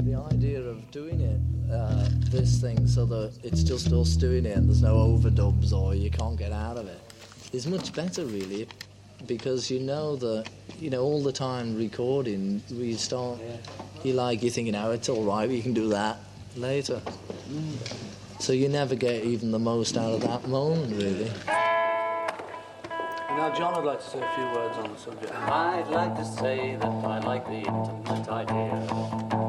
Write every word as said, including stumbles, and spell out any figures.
the idea of doing it, uh, this thing, so that it's just us doing it and there's no overdubs or you can't get out of it, is much better, really, because you know that, you know, all the time recording, we start, yeah. you like, you're thinking, oh, it's all right, we can do that later. Mm. So you never get even the most out of that moment, really. Now, John, I'd like to say a few words on the subject. I'd like to say that I like the intimate idea